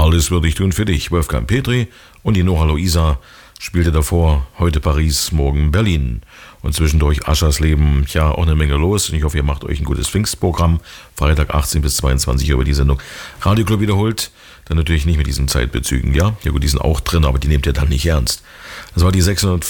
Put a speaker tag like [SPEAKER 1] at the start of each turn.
[SPEAKER 1] Alles würde ich tun für dich. Wolfgang Petri und die Nora Luisa spielte davor heute Paris, morgen Berlin. Und zwischendurch Aschersleben, ja, auch eine Menge los. Und ich hoffe, ihr macht euch ein gutes Pfingstprogramm. Freitag 18 bis 22 Uhr über die Sendung Radioclub wiederholt. Dann natürlich nicht mit diesen Zeitbezügen, ja. Ja gut, die sind auch drin, aber die nehmt ihr dann nicht ernst. Das war die 604.